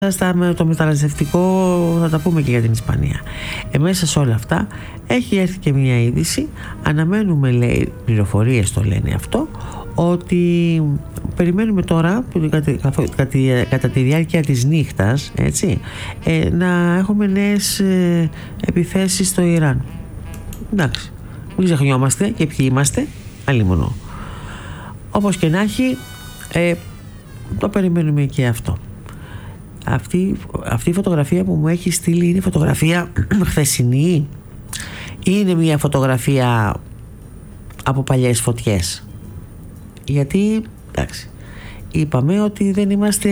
με το μεταναστευτικό θα τα πούμε και για την Ισπανία. Μέσα σε όλα αυτά έχει έρθει και μια είδηση. Αναμένουμε, λέει, πληροφορίες το λένε αυτό, ότι περιμένουμε τώρα κατά τη διάρκεια της νύχτας, έτσι, να έχουμε νέες επιθέσεις στο Ιράν. Εντάξει, μην ξεχνιόμαστε και ποιοι είμαστε, αλλήμονο. Όπως και να έχει, το περιμένουμε και αυτό. Αυτή η φωτογραφία που μου έχει στείλει είναι φωτογραφία χθεσινή ή είναι μια φωτογραφία από παλιές φωτιές? Γιατί, εντάξει, είπαμε ότι δεν είμαστε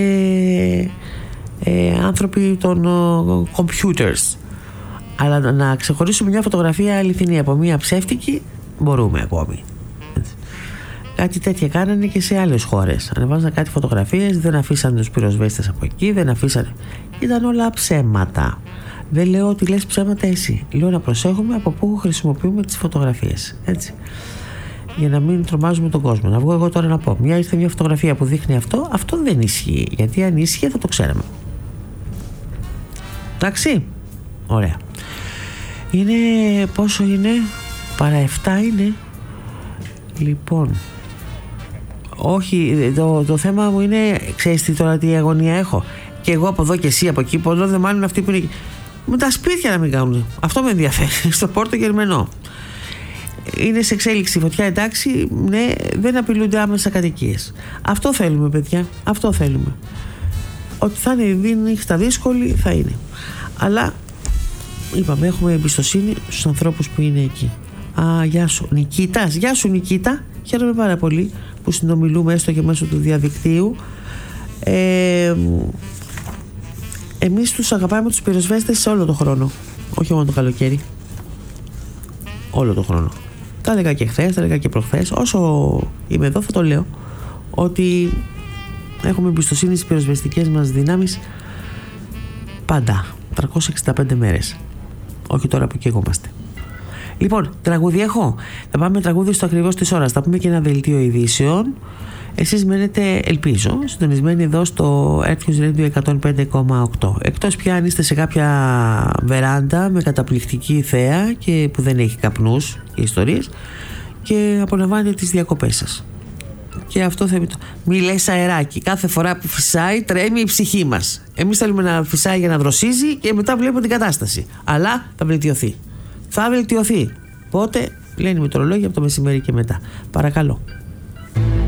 άνθρωποι των computers, αλλά να ξεχωρίσουμε μια φωτογραφία αληθινή από μια ψεύτικη μπορούμε ακόμη. Κάτι τέτοια κάνανε και σε άλλες χώρες. Ανεβάζαν κάτι φωτογραφίες, δεν αφήσαν τους πυροσβέστες από εκεί, δεν αφήσαν. Ήταν όλα ψέματα. Δεν λέω ότι λες ψέματα εσύ. Λέω να προσέχουμε από πού χρησιμοποιούμε τις φωτογραφίες. Έτσι. Για να μην τρομάζουμε τον κόσμο. Να βγω εγώ τώρα να πω: ήρθε μια φωτογραφία που δείχνει αυτό, αυτό δεν ισχύει. Γιατί αν ίσχυε θα το ξέραμε. Εντάξει. Ωραία. Είναι. Πόσο είναι? Παρά 7 είναι. Λοιπόν. Όχι, το θέμα μου είναι, ξέρεις τι τώρα, τι αγωνία έχω. Και εγώ από εδώ και εσύ από εκεί, πολλοί δεν μάλλον αυτοί που είναι. Με τα σπίτια να μην κάνουν. Αυτό με ενδιαφέρει. Στο Πόρτο Γερμενό. Είναι σε εξέλιξη η φωτιά, εντάξει, ναι, δεν απειλούνται άμεσα κατοικίες. Αυτό θέλουμε, παιδιά. Αυτό θέλουμε. Ότι θα είναι νύχτα δύσκολη, θα είναι. Αλλά, είπαμε, έχουμε εμπιστοσύνη στους ανθρώπους που είναι εκεί. Γεια σου, Νικήτας. Γεια σου, Νικήτα. Χαίρομαι πάρα πολύ που συνομιλούμε έστω και μέσω του διαδικτύου. Εμείς τους αγαπάμε τους πυροσβέστες σε όλο το χρόνο. Όχι μόνο το καλοκαίρι. Όλο το χρόνο. Τα έλεγα και χθες, τα έλεγα και προχθές. Όσο είμαι εδώ θα το λέω, ότι έχουμε εμπιστοσύνη στις πυροσβεστικές μας δυνάμεις πάντα. 365 μέρες. Όχι τώρα που καίγομαστε. Λοιπόν, τραγούδι έχω. Θα πάμε τραγούδι στο ακριβώς της ώρας. Θα πούμε και ένα δελτίο ειδήσεων. Εσείς μένετε, ελπίζω, συντονισμένοι εδώ στο Earth Radio 105,8. Εκτός πια αν είστε σε κάποια βεράντα με καταπληκτική θέα και που δεν έχει καπνούς και ιστορίες και απολαμβάνετε τις διακοπές σας. Και αυτό θα μη λες αεράκι. Κάθε φορά που φυσάει τρέμει η ψυχή μας. Εμείς θέλουμε να φυσάει για να δροσίζει και μετά βλέπουμε την κατάσταση. Αλλά θα βελτιωθεί. Θα βελτιωθεί. Πότε? Λένε οι μετρολόγοι από το μεσημέρι και μετά. Παρακαλώ.